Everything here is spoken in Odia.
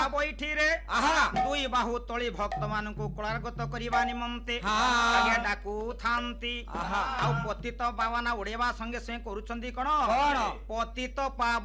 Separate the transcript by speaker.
Speaker 1: ବୈଠିରେ ଦୁଇ ବାହୁ ତଳି ଭକ୍ତ ମାନଙ୍କୁ କୋଳାର୍ଗତ କରିବା ନିମନ୍ତେ ଆଜ୍ଞା ଡାକୁଥାନ୍ତି। ଆଉ ପତିତ ପାବନ ଉଡେଇବା ସଙ୍ଗେ ସଙ୍ଗେ କରୁଛନ୍ତି କଣ ପତିତ ପାବନ